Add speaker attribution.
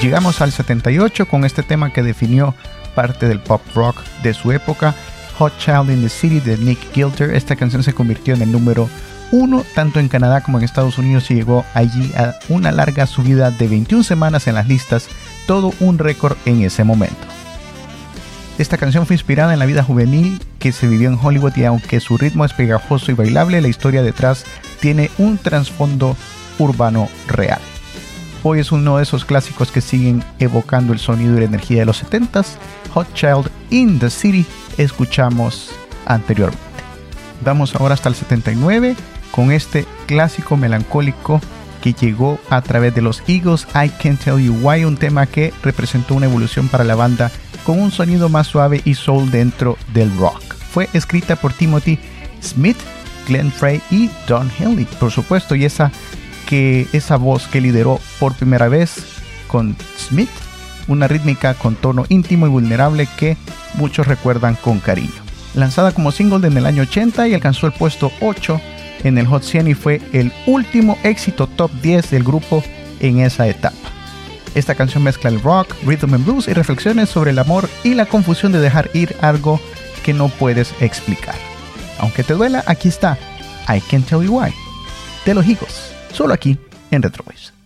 Speaker 1: Llegamos al 78 con este tema que definió parte del pop rock de su época, Hot Child in the City de Nick Gilder. Esta canción se convirtió en el número 1 tanto en Canadá como en Estados Unidos y llegó allí a una larga subida de 21 semanas en las listas, todo un récord en ese momento. Esta canción fue inspirada en la vida juvenil que se vivió en Hollywood y aunque su ritmo es pegajoso y bailable, la historia detrás tiene un trasfondo urbano real. Hoy es uno de esos clásicos que siguen evocando el sonido y la energía de los 70s. Hot Child in the City escuchamos anteriormente. Vamos ahora hasta el 79 con este clásico melancólico que llegó a través de los Eagles, I Can't Tell You Why, un tema que representó una evolución para la banda con un sonido más suave y soul dentro del rock. Fue escrita por Timothy Smith, Glenn Frey y Don Henley, por supuesto, y esa voz que lideró por primera vez con Smith, una rítmica con tono íntimo y vulnerable que muchos recuerdan con cariño. Lanzada como single en el año 80 y alcanzó el puesto 8 en el Hot 100 y fue el último éxito top 10 del grupo en esa etapa. Esta canción mezcla el rock, rhythm and blues y reflexiones sobre el amor y la confusión de dejar ir algo que no puedes explicar. Aunque te duela, aquí está I Can't Tell You Why de los Eagles, solo aquí en Retro Waves.